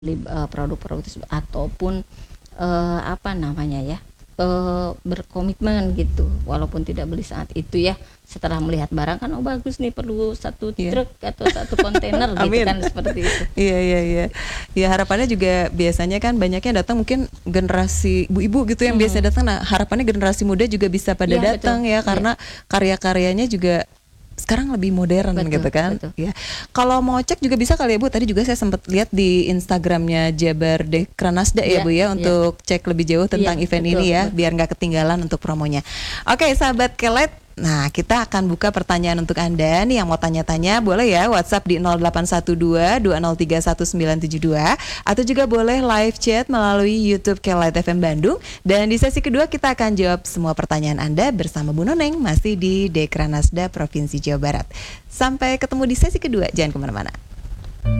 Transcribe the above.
beli, produk-produk tersebut ataupun, apa namanya ya, berkomitmen gitu walaupun tidak beli saat itu ya, setelah melihat barang kan, "Oh bagus nih perlu 1 Iya. truk atau 1 kontainer," gitu Amin. kan seperti itu. Iya iya iya. Ya harapannya juga biasanya kan banyak yang datang mungkin generasi ibu-ibu gitu yang biasa Mhm. datang. Nah, harapannya generasi muda juga bisa pada Iya betul, datang ya iya. karena karya-karyanya juga sekarang lebih modern gitu Betul kan, betul. ya. Kalau mau cek juga bisa kali ya Bu, tadi juga saya sempat lihat di Instagram-nya Jabar Dekranasda ya Iya Bu ya, iya. untuk cek lebih jauh Iya, tentang event betul ini ya, betul. biar nggak ketinggalan untuk promonya. Oke sahabat Kelet, nah kita akan buka pertanyaan untuk Anda nih yang mau tanya-tanya boleh ya WhatsApp di 0812 2031 972 atau juga boleh live chat melalui YouTube Kelet FM Bandung. Dan di sesi kedua kita akan jawab semua pertanyaan Anda bersama Bu Noneng masih di Dekranasda Provinsi Jawa Barat. Sampai ketemu di sesi kedua, jangan kemana-mana.